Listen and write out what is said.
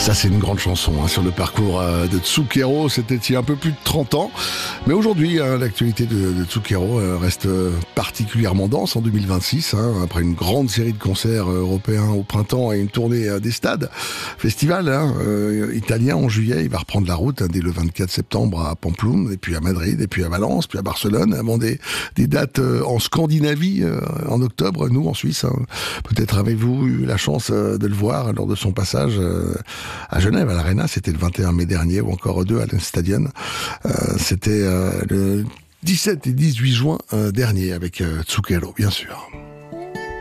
Ça, c'est une grande chanson sur le parcours de Zucchero. C'était il y a un peu plus de 30 ans. Mais aujourd'hui, l'actualité de Zucchero reste particulièrement dense en 2026. Après une grande série de concerts européens au printemps et une tournée des stades, festival italien en juillet. Il va reprendre la route dès le 24 septembre à Pampelune, et puis à Madrid, et puis à Valence, puis à Barcelone, avant des dates en Scandinavie en octobre. Nous, en Suisse, peut-être avez-vous eu la chance de le voir lors de son passage à Genève, à l'Arena. C'était le 21 mai dernier, ou encore au 2 à l'Stadion. C'était le 17 et 18 juin dernier avec Zucchero, bien sûr.